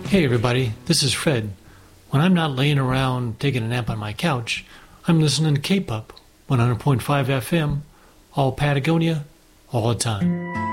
Hey everybody, this is Fred. When I'm not laying around taking a nap on my couch, I'm listening to K-Pop 100.5 FM, all Patagonia, all the time.